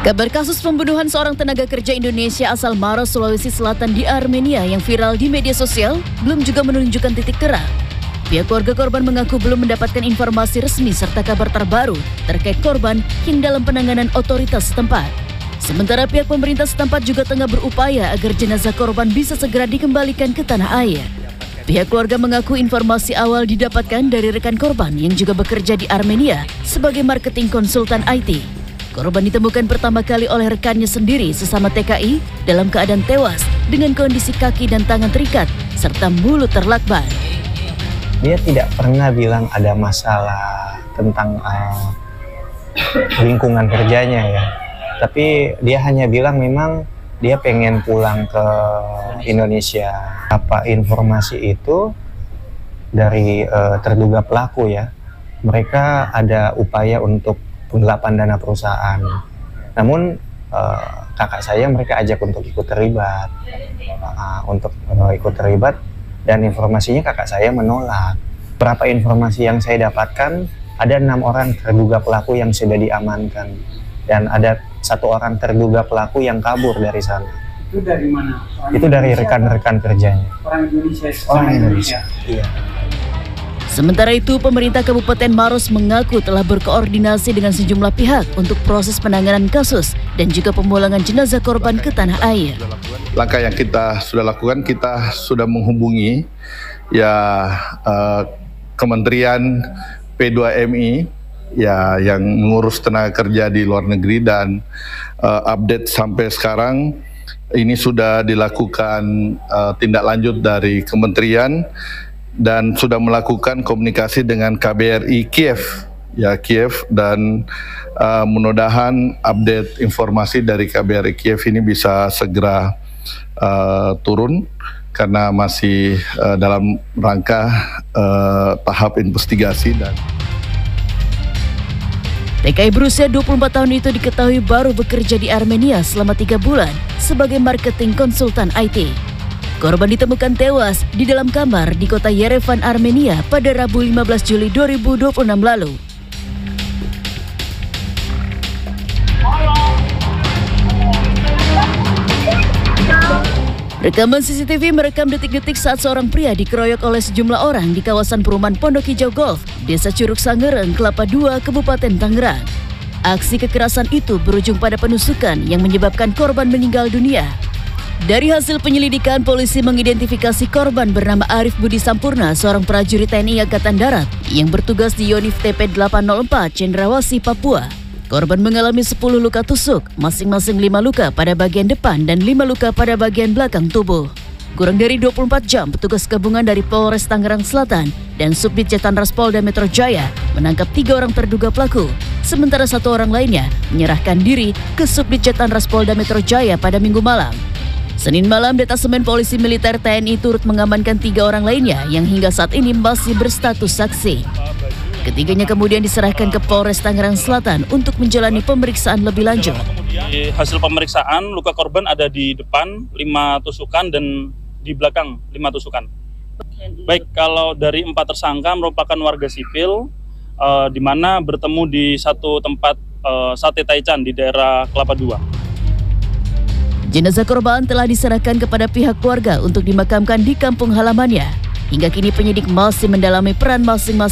Kabar kasus pembunuhan seorang tenaga kerja Indonesia asal Maros, Sulawesi Selatan di Armenia yang viral di media sosial belum juga menunjukkan titik terang. Pihak keluarga korban mengaku belum mendapatkan informasi resmi serta kabar terbaru terkait korban yang dalam penanganan otoritas setempat. Sementara pihak pemerintah setempat juga tengah berupaya agar jenazah korban bisa segera dikembalikan ke tanah air. Pihak keluarga mengaku informasi awal didapatkan dari rekan korban yang juga bekerja di Armenia sebagai marketing konsultan IT. Korban ditemukan pertama kali oleh rekannya sendiri sesama TKI dalam keadaan tewas dengan kondisi kaki dan tangan terikat serta mulut terlakban. Dia tidak pernah bilang ada masalah tentang lingkungan kerjanya ya. Tapi dia hanya bilang memang dia pengen pulang ke Indonesia. Apa informasi itu dari terduga pelaku ya. Mereka ada upaya untuk penggelapan dana perusahaan. Namun kakak saya mereka ajak untuk ikut terlibat, dan informasinya kakak saya menolak. Berapa informasi yang saya dapatkan, ada 6 orang terduga pelaku yang sudah diamankan dan ada 1 orang terduga pelaku yang kabur dari sana. Itu dari mana? Itu dari rekan-rekan kerjanya. Orang Indonesia. Orang Indonesia. Iya. Sementara itu, pemerintah Kabupaten Maros mengaku telah berkoordinasi dengan sejumlah pihak untuk proses penanganan kasus dan juga pemulangan jenazah korban ke tanah air. Langkah yang kita sudah lakukan, kita sudah menghubungi Kementerian P2MI ya yang mengurus tenaga kerja di luar negeri, dan update sampai sekarang ini sudah dilakukan tindak lanjut dari kementerian dan sudah melakukan komunikasi dengan KBRI Kiev dan mudah-mudahan update informasi dari KBRI Kiev ini bisa segera turun karena masih dalam rangka tahap investigasi. Dan TKI berusia 24 tahun itu diketahui baru bekerja di Armenia selama 3 bulan sebagai marketing konsultan IT. Korban ditemukan tewas di dalam kamar di kota Yerevan, Armenia pada Rabu 15 Juli 2026 lalu. Rekaman CCTV merekam detik-detik saat seorang pria dikeroyok oleh sejumlah orang di kawasan perumahan Pondok Hijau Golf, Desa Curug Sangereng, Kelapa II, Kabupaten Tangerang. Aksi kekerasan itu berujung pada penusukan yang menyebabkan korban meninggal dunia. Dari hasil penyelidikan, polisi mengidentifikasi korban bernama Arif Budi Sampurna, seorang prajurit TNI Angkatan Darat yang bertugas di Yonif TP 804 Cendrawasih, Papua. Korban mengalami 10 luka tusuk, masing-masing 5 luka pada bagian depan dan 5 luka pada bagian belakang tubuh. Kurang dari 24 jam, petugas gabungan dari Polres Tangerang Selatan dan Subdit Jatanras Polda Metro Jaya menangkap 3 orang terduga pelaku, sementara 1 orang lainnya menyerahkan diri ke Subdit Jatanras Polda Metro Jaya pada Minggu malam. Senin malam, Detasemen Polisi Militer TNI turut mengamankan 3 orang lainnya yang hingga saat ini masih berstatus saksi. Ketiganya kemudian diserahkan ke Polres Tangerang Selatan untuk menjalani pemeriksaan lebih lanjut. Di hasil pemeriksaan, luka korban ada di depan 5 tusukan dan di belakang 5 tusukan. Baik, kalau dari 4 tersangka merupakan warga sipil, di mana bertemu di satu tempat sate taichan di daerah Kelapa II. Jenazah korban telah diserahkan kepada pihak keluarga untuk dimakamkan di kampung halamannya. Hingga kini penyidik masih mendalami peran masing-masing